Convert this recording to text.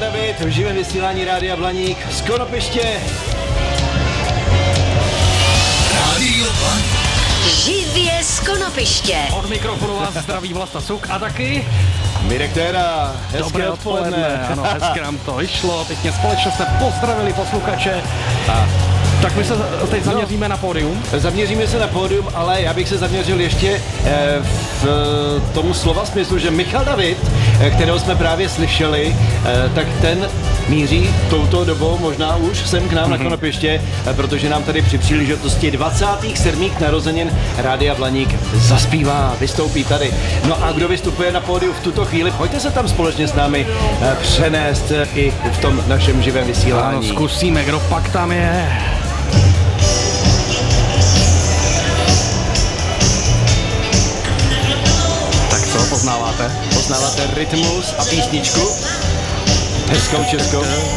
David v živém vysílání Rádia Blaník z Konopiště. Rádio Blaník. Živě z Konopiště. Od mikrofonu vás zdraví Vlasta Suk a taky Mirek Téra, hezké dobré odpoledne. Ano, hezky nám to vyšlo, pěkně společně jsme pozdravili posluchače. Tak my se teď zaměříme na pódium. Zaměříme se na pódium, ale já bych se zaměřil ještě v tomu slova smyslu, že Michal David, kterého jsme právě slyšeli, tak ten míří touto dobou možná už sem k nám na Konopiště, protože nám tady při příležitosti 27. narozenin Rádia Blaník zaspívá, vystoupí tady. No a kdo vystupuje na pódiu v tuto chvíli, pojďte se tam společně s námi přenést i v tom našem živém vysílání. Ano, zkusíme, kdo pak tam je. Tak co, poznáváte? Poznáváte rytmus a písničku? Hezkou českou.